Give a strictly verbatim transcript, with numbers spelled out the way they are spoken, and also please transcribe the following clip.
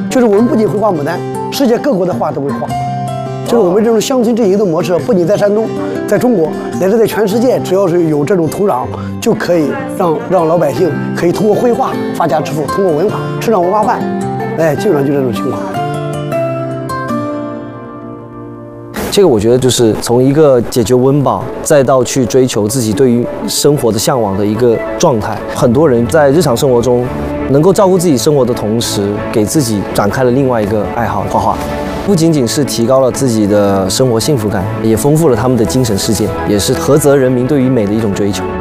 就是我们不仅会画牡丹，世界各国的画都会画。就是我们这种乡村阵营的模式，不仅在山东，在中国，乃至在全世界，只要是有这种土壤，就可以让让老百姓可以通过绘画发家致富，通过文化吃上文化饭，哎，基本上就这种情况。 这个我觉得就是从一个解决温饱，再到去追求自己对于生活的向往的一个状态。很多人在日常生活中，能够照顾自己生活的同时，给自己展开了另外一个爱好——画画。不仅仅是提高了自己的生活幸福感，也丰富了他们的精神世界，也是菏泽人民对于美的一种追求。